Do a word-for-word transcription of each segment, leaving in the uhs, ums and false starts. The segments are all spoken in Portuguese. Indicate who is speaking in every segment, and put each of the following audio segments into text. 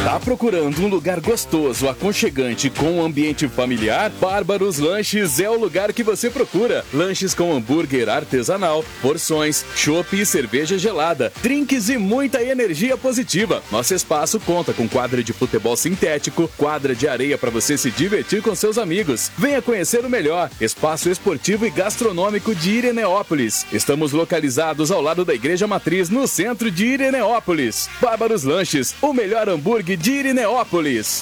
Speaker 1: Tá procurando um lugar gostoso, aconchegante, com um ambiente familiar? Bárbaros Lanches é o lugar que você procura. Lanches com hambúrguer artesanal, porções, chopp e cerveja gelada, drinks e muita energia positiva. Nosso espaço conta com quadra de futebol sintético, quadra de areia para você se divertir com seus amigos. Venha conhecer o melhor espaço esportivo e gastronômico de Irineópolis. Estamos localizados ao lado da Igreja Matriz, no centro de Irineópolis. Bárbaros Lanches, o melhor hambúrguer de Irineópolis.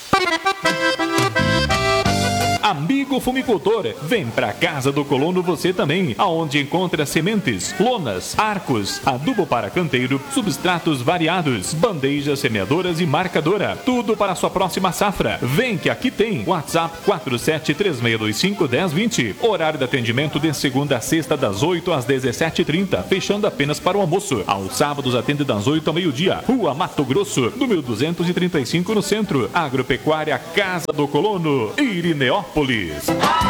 Speaker 2: Amigo fumicultor, vem pra Casa do Colono você também, aonde encontra sementes, lonas, arcos, adubo para canteiro, substratos variados, bandejas semeadoras e marcadora, tudo para a sua próxima safra. Vem que aqui tem. WhatsApp quatro sete três seis dois cinco um zero dois zero. Horário de atendimento de segunda a sexta das oito às dezessete e trinta, fechando apenas para o almoço. Aos sábados atende das oito ao meio-dia. Rua Mato Grosso, número duzentos e trinta e cinco no centro. Agropecuária Casa do Colono, Irineópolis. oito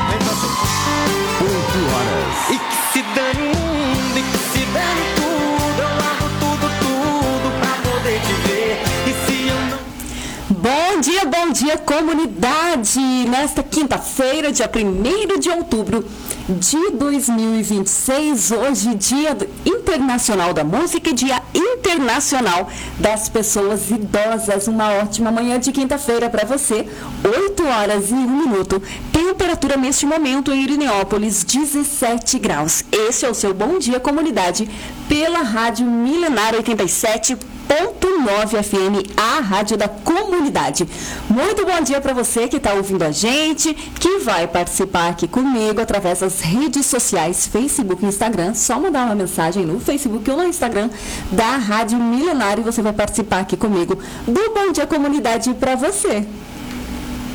Speaker 2: horas.
Speaker 3: E que se dane o mundo, e que se dane tudo. Eu largo tudo, tudo pra poder te ver. E se eu não...
Speaker 4: Bom dia, bom dia, comunidade! Nesta quinta-feira, dia primeiro de outubro de dois mil e vinte e seis, hoje Dia Internacional da Música e Dia Internacional das Pessoas Idosas. Uma ótima manhã de quinta-feira para você, oito horas e um minuto. Temperatura neste momento em Irineópolis, dezessete graus. Este é o seu Bom Dia Comunidade pela Rádio Milenar oitenta e sete ponto nove F M, a rádio da comunidade. Muito bom dia para você que está ouvindo a gente, que vai participar aqui comigo através das redes sociais, Facebook e Instagram. Só mandar uma mensagem no Facebook ou no Instagram da Rádio Milenar e você vai participar aqui comigo do Bom Dia Comunidade para você.